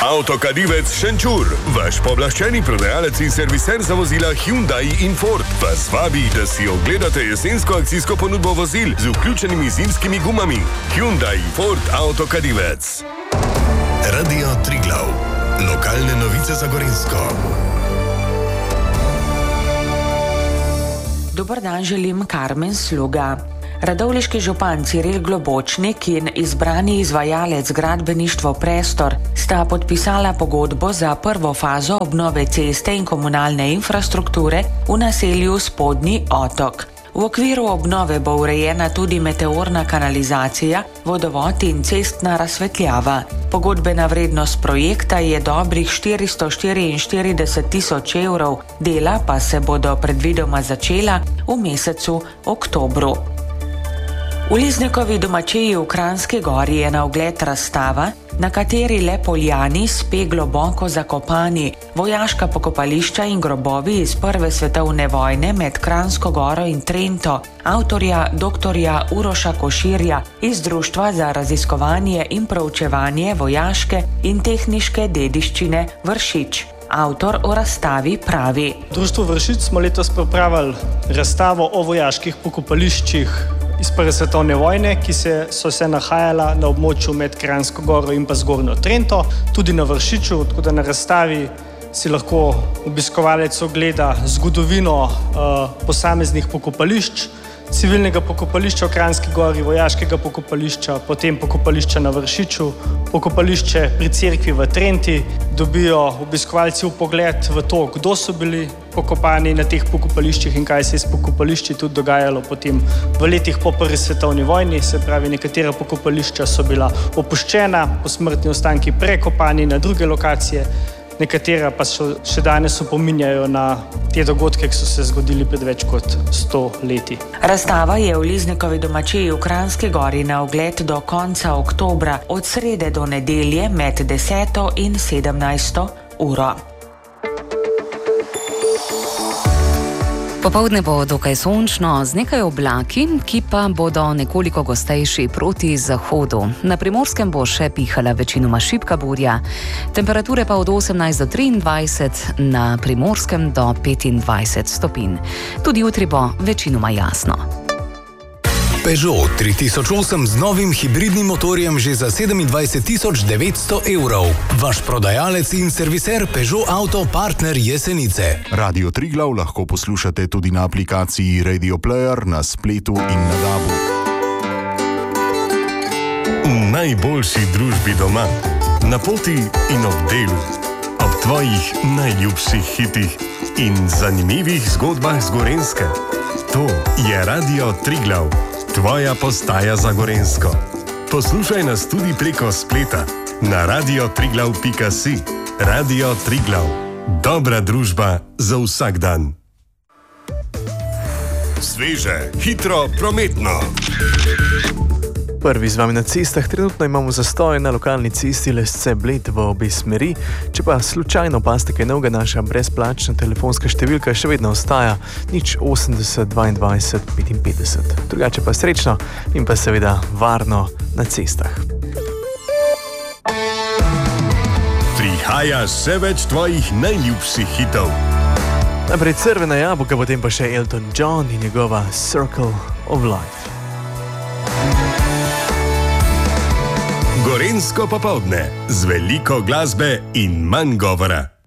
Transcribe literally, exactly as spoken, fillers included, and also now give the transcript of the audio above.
Avtokadivec Šenčur, vaš pooblaščeni prodajalec in serviser za vozila Hyundai in Ford, vas vabi, da si ogledate jesensko akcijsko ponudbo vozil z vključenimi zimskimi gumami. Hyundai Ford Avtokadivec. Radio Triglav. Lokalne novice za Gorenjsko. Dober dan želim, Karmen Sluga. Radovljiški župan Ciril Globočnik in izbrani izvajalec gradbeništvo Prestor sta podpisala pogodbo za prvo fazo obnove ceste in komunalne infrastrukture v naselju Spodnji Otok. V okviru obnove bo urejena tudi meteorna kanalizacija, vodovod in cestna razsvetljava. Pogodbena vrednost projekta je dobrih štiristo štiriinštirideset tisoč evrov, dela pa se bodo predvidoma začela v mesecu oktobru. V Liznekovi domačiji v Kranjski Gori je na ogled razstava, na kateri le poljani spe globoko zakopani vojaška pokopališča in grobovi iz Prve svetovne vojne med Kranjsko Goro in Trento, avtorja doktorja Uroša Koširja iz Društva za raziskovanje in proučevanje vojaške in tehniške dediščine Vršič. Avtor o razstavi pravi: Društvo Vršič smo letos pripravili razstavo o vojaških pokopališčih iz Prve svetovne vojne, ki se, so se nahajala na območju med Kranjsko Goro in pa Zgornjo Trento, tudi na Vršiču, tako da na razstavi si lahko obiskovalec ogleda zgodovino uh, posameznih pokopališč, civilnega pokopališča v Kranjski Gori, vojaškega pokopališča, potem pokopališča na Vršiču, pokopališče pri cerkvi v Trenti. Dobijo obiskovalci vpogled v to, kdo so bili pokopani na teh pokopališčih in kaj se je s pokopališči tudi dogajalo potem v letih po Prvi svetovni vojni. Se pravi, nekatera pokopališča so bila opuščena, posmrtni ostanki prekopani na druge lokacije, nekatera pa so še danes opominjajo na te dogodke, ki so se zgodili pred več kot sto leti. Razstava je v Liznekovi domačiji v Kranjski Gori na ogled do konca oktobra, od srede do nedelje med deseto in sedemnajsto uro. Popoldne bo dokaj sončno, z nekaj oblaki, ki pa bodo nekoliko gostejši proti zahodu. Na Primorskem bo še pihala večinoma šibka burja, temperature pa od osemnajst do triindvajset, na Primorskem do petindvajset stopinj. Tudi jutri bo večinoma jasno. Peugeot tri tisoč osem z novim hibridnim motorjem že za sedemindvajset tisoč devetsto evrov. Vaš prodajalec in serviser Peugeot Auto Partner Jesenice. Radio Triglav lahko poslušate tudi na aplikaciji Radio Player, na spletu in na dabu. V najboljši družbi doma, na poti in ob delu, ob tvojih najljubših hitih in zanimivih zgodbah z Gorenjske. To je Radio Triglav. Tvoja postaja za Gorenjsko. Poslušaj nas tudi preko spleta na radio triglav pika si. Radio Triglav. Dobra družba za vsak dan. Sveže, hitro, prometno. Prvi z vami na cestah. Trenutno imamo zastoj na lokalni cesti Lesce-Bled v obe smeri. Če pa slučajno paste kaj novega, naša brezplačna telefonska številka še vedno ostaja nič osemdeset dvaindvajset petinpetdeset. Drugače pa srečno in pa seveda varno na cestah. Prihaja še več tvojih najljubših hitov. Najprej Crvena jabolka, potem pa še Elton John in njegova Circle of Life. Gorenjsko popoldne z veliko glasbe in manj govora.